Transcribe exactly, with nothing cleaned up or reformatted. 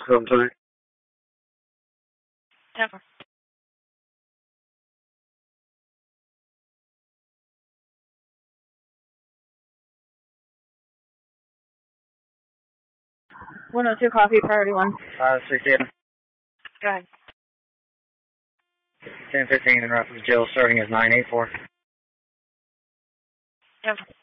Come to Never. one oh two coffee, priority one. Uh, six eight. Go ahead. ten fifteen in Rapids Jail, starting as nine eight four. Never.